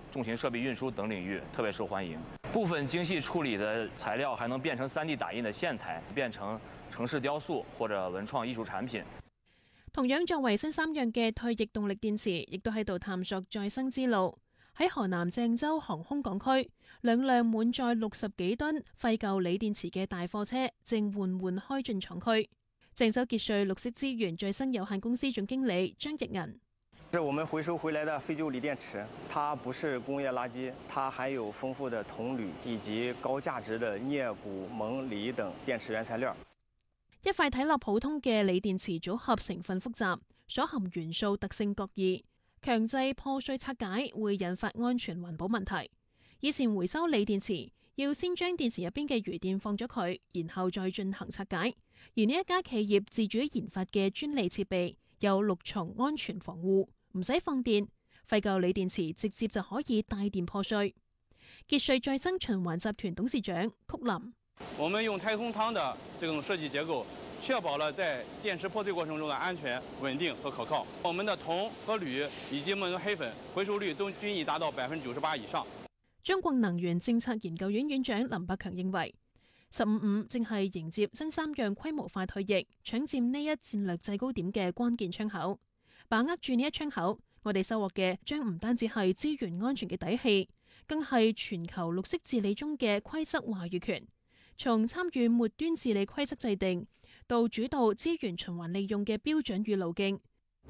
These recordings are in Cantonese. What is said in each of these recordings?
重型设備運輸等領域特別受歡迎。部分精細處理的材料還能變成3D 打印的線材，變成城市雕塑或者文創藝術產品。 同樣作為新三樣嘅退役動力電池，亦都喺度探索再生之路。喺河南鄭州航空港區，2輛滿載60幾噸廢舊鋰電池嘅大貨車正緩緩開進廠區。鄭州傑瑞綠色資源再生有限公司總經理張逸銀： 是我們回收回來的廢舊鋰電池，它不是工業垃圾，它含有豐富的銅鋁以及高價值的鎳、鈷、錳、鋰等電池原材料。 一塊睇落普通嘅鋰電池組合成分複雜，所含元素特性各異。強制破碎拆解會引發安全環保問題。以前回收鋰電池要先將電池入邊嘅餘電放咗佢，然後再進行拆解。而呢一家企業自主研發嘅專利設備有6重安全防護，唔使放電，廢舊鋰電池直接就可以帶電破碎。傑瑞再生循環集團董事長曲林： 我們用太空艙的這種設計結構，確保了在電池破碎過程中的安全、穩定和可靠。我們的銅和鋁以及錳和黑粉回收率都均已達到98%以上。 中國能源政策研究院院長林百強認為，15.5正係迎接新三樣規模化退役、搶佔呢一戰略制高點嘅關鍵窗口。把握住呢一窗口，我哋收穫嘅將唔單止係資源安全嘅底氣，更係全球綠色治理中嘅規則話語權。從參與末端治理規則制定，到主導資源循環利用嘅標準與路徑。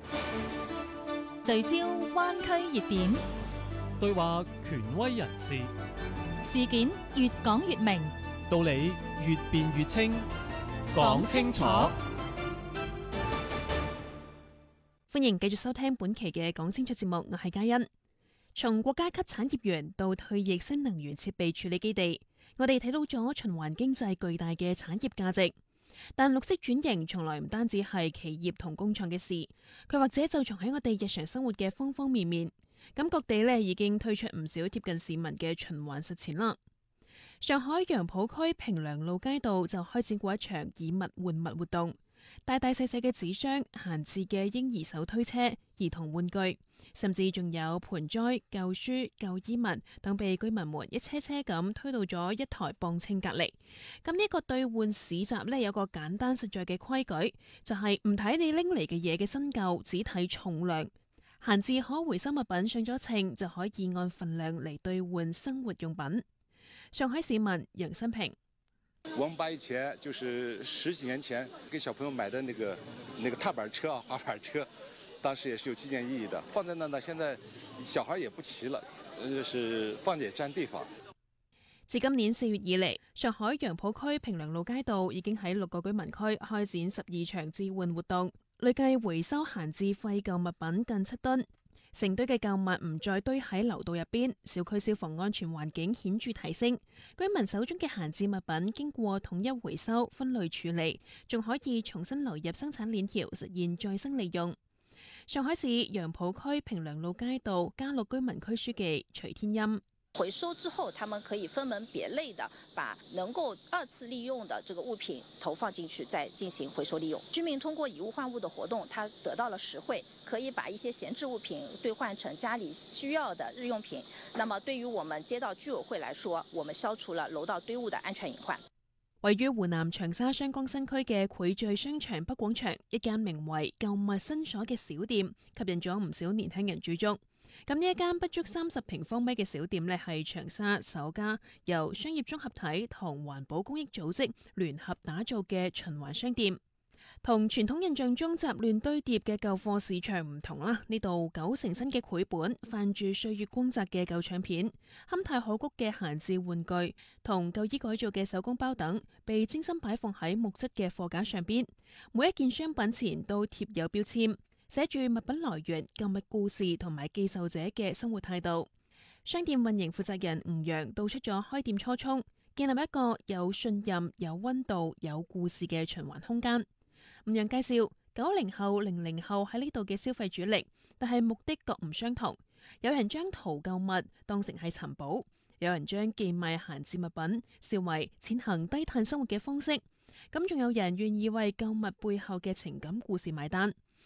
聚焦灣區熱點， 對話權威人士， 事件越講越明， 道理越辯越清，講清楚。 歡迎繼續收聽本期嘅講清楚節目，我係嘉欣。從國家級產業園到退役新能源設備處理基地，我哋睇到咗循環經濟巨大嘅產業價值。但綠色轉型從來唔單止係企業同工廠嘅事，佢或者就藏喺我哋日常生活嘅方方面面。咁各地呢已經推出唔少貼近市民嘅循環實踐啦。上海楊浦區平涼路街道就開展過一場以物換物活動。大大細細嘅紙箱、閒置嘅嬰兒手推車、兒童玩具，甚至仲有盆栽、舊書、舊衣物等，被居民們一車車咁推到咗一台磅秤隔離。咁呢個兌換市集呢，有個簡單實在嘅規矩，就係唔睇你拎嚟嘅嘢嘅新舊，只睇重量。閒置可回收物品上咗秤，就可以按份量嚟兌換生活用品。上海市民楊新平： 我們把以前就是10幾年前給小朋友買的那個踏板車啊、滑板車，當時也是有紀念意義的，放在那呢，現在小孩也不騎了，是放着也佔地方。 自今年4月以嚟，上海楊浦區平涼路街道已經喺6個居民區開展12場置換活動，累計回收閒置廢舊物品近7噸。成堆嘅舊物唔再堆喺樓道入邊，小區消防安全環境顯著提升。居民手中嘅閒置物品經過統一回收、分類處理，仲可以重新流入生產鏈條，實現再生利用。上海市楊浦區平涼路街道嘉樂居民區書記徐天音： 回收之後，他們可以分門別類的把能夠2次利用的這個物品投放進去，再進行回收利用。居民通過以物換物的活動，他得到了實惠，可以把一些閒置物品兌換成家裡需要的日用品。那麼對於我們街道居委會來說，我們消除了樓道堆物的安全隱患。 位於湖南長沙雙江新區嘅匯聚商場北廣場，一間名為舊物新所嘅小店，吸引咗唔少年輕人駐足。咁呢一間不足30平方米嘅小店呢，係長沙首家由商業綜合體同環保公益組織聯合打造嘅循環商店。同傳統印象中雜亂堆疊嘅舊貨市場唔同啦，呢度9成新嘅繪本，泛住歲月光澤嘅舊唱片，堪太可谷嘅閒置玩具同舊衣改造嘅手工包等，被精心擺放喺木質嘅貨架上邊。每一件商品前都貼有標籤，寫住物品來源、購物故事同埋寄售者嘅生活態度。商店運營負責人吳陽道出咗開店初衷，建立一個有信任、有溫度、有故事嘅循環空間。吳陽介紹，90後、00後喺呢度嘅消費主力，但係目的各唔相同。有人將淘舊物當成係尋寶，有人將寄賣閒置物品視為踐行低碳生活嘅方式。咁仲有人願意為舊物背後嘅情感故事買單。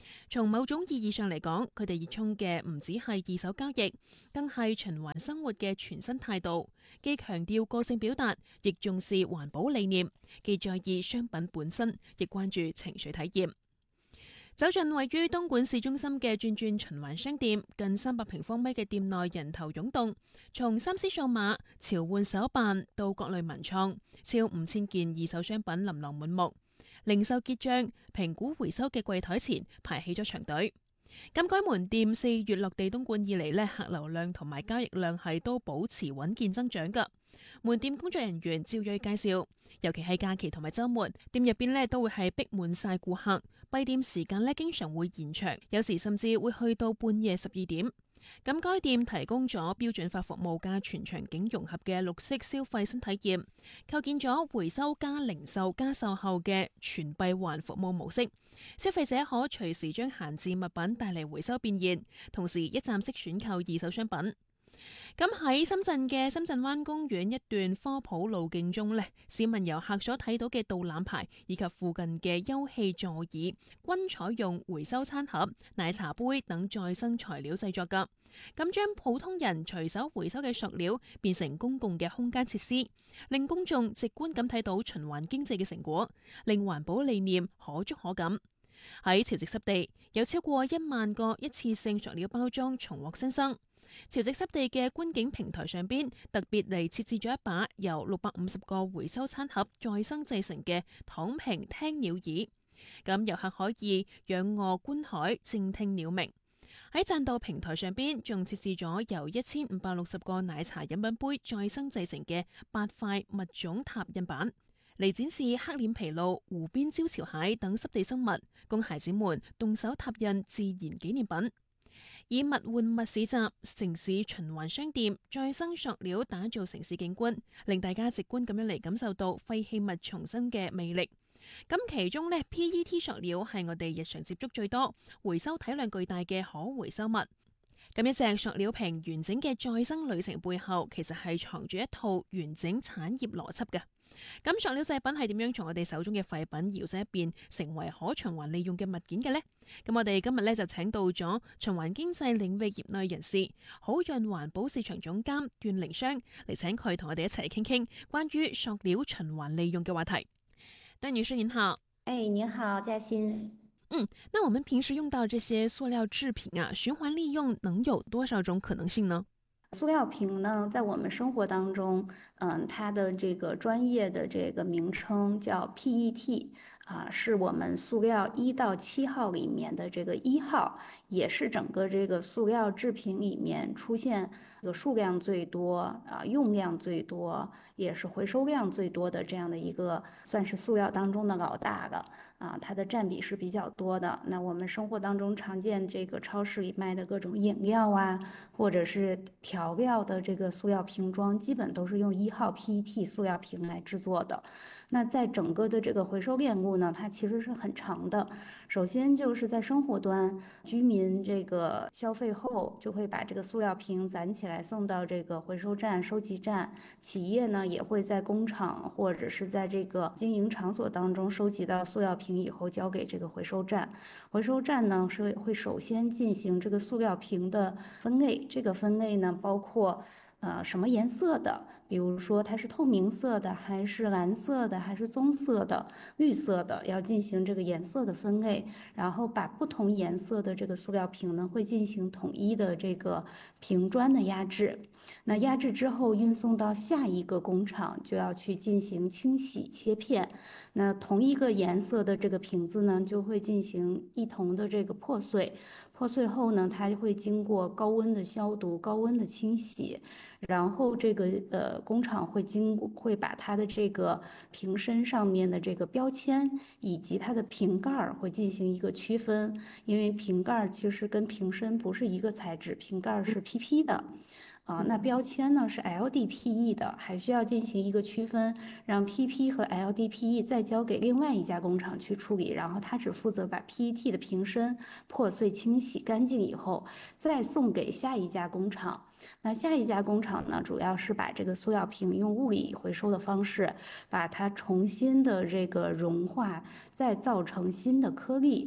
從某種意義上嚟講，佢哋熱衷嘅唔只係二手交易，更係循環生活嘅全新態度，既強調個性表達，亦重視環保理念，既在意商品本身，亦關注情緒體驗。走進位於東莞市中心嘅轉轉循環商店，近300平方米嘅店內人頭湧動，從3C數碼、潮換手辦到各類文創，超5000件二手商品琳琅滿目。零售結賬、評估回收嘅櫃台前排起咗長隊。咁該門店4月落地東莞以嚟呢，客流量同埋交易量係都保持穩健增長㗎。門店工作人員趙瑞介紹，尤其係假期同埋週末，店入邊呢都會係逼滿晒顧客，閉店時間呢經常會延長，有時甚至會去到半夜12點。咁該店提供咗標準化服務加全場景融合嘅綠色消費新體驗，構建咗回收加零售加售後嘅全閉環服務模式。消費者可隨時將閒置物品帶嚟回收變現，同時一站式選購二手商品。咁喺深圳嘅深圳灣公園一段科普路徑中呢，市民遊客所睇到嘅導覽牌以及附近嘅休憩座椅，均採用回收餐盒、奶茶杯等再生材料製作㗎。咁將普通人隨手回收嘅塑料變成公共嘅空間設施，令公眾直觀咁睇到循環經濟嘅成果，令環保理念可觸可感。喺潮汐濕地，有超過1萬個一次性塑料包裝重獲新生。潮汐濕地嘅觀景平台上邊，特別嚟設置咗一把由650個回收餐盒再生製成嘅躺平聽鳥椅，咁遊客可以仰臥觀海，靜聽鳥鳴。喺棧道平台上邊，仲設置咗由1560個奶茶飲品杯再生製成嘅8塊物種拓印板，嚟展示黑臉琵鷺、湖邊招潮蟹等濕地生物，供孩子們動手拓印自然紀念品。以物換物市集、城市循環商店、再生塑料打造城市景觀，令大家直觀咁樣嚟感受到廢棄物重生嘅魅力。咁其中呢 PET 塑料係我哋日常接觸最多、回收體量巨大嘅可回收物。咁一隻塑料瓶完整嘅再生旅程背後，其實係藏住一套完整產業邏輯嘅。咁塑料製品係點樣從我哋手中嘅廢品搖身一變成為可循環利用嘅物件嘅呢？咁我哋今日呢就請到咗循環經濟領域業內人士，好潤環保市場總監段凌霜嚟，請佢同我哋一齊傾傾關於塑料循環利用嘅話題。段女士您好。 您好，嘉欣。 那我們平時用到這些塑料製品啊，循環利用能有多少種可能性呢？ 塑料瓶呢，在我們生活當中，它的這個專業的這個名稱叫 PET，是我們塑料1到7號裡面的這個1號，也是整個這個塑料製品裡面出現這個數量最多、用量最多，也是回收量最多的這樣的一個，算是塑料當中的老大了。它的佔比是比較多的。那我們生活當中常見這個超市裡賣的各種飲料啊，或者是調料的這個塑料瓶裝，基本都是用1號 PET 塑料瓶來製作的。那在整個的這個回收鏈路呢，它其實是很長的。首先就是在生活端，居民這個消費後就會把這個塑料瓶攢起來送到這個回收站、收集站。企業呢也會在工廠或者是在這個經營場所當中收集到塑料瓶以後交給這個回收站。回收站呢是會首先進行這個塑料瓶的分類，這個分類呢包括什麼顏色的，比如說它是透明色的，還是藍色的，還是棕色的、綠色的，要進行這個顏色的分類，然後把不同顏色的這個塑料瓶呢，會進行統一的這個瓶磚的壓制。那壓制之後運送到下一個工廠，就要去進行清洗切片。那同一個顏色的這個瓶子呢，就會進行一同的這個破碎。破碎後呢，它會經過高溫的消毒、高溫的清洗，然後這個工廠會把它的這個瓶身上面的這個標籤以及它的瓶蓋會進行一個區分，因為瓶蓋其實跟瓶身不是一個材質，瓶蓋是 PP 的。那標籤呢是 LDPE 的，還需要進行一個區分，讓 PP 和 LDPE 再交給另外一家工廠去處理，然後他只負責把 PET 的瓶身破碎清洗乾淨以後，再送給下一家工廠。那下一家工廠呢，主要是把這個塑料瓶用物理回收的方式，把它重新的這個融化，再造成新的顆粒。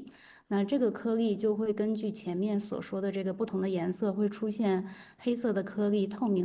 那这个颗粒就会根据前面所说的这个不同的颜色，会出现黑色的颗粒、透明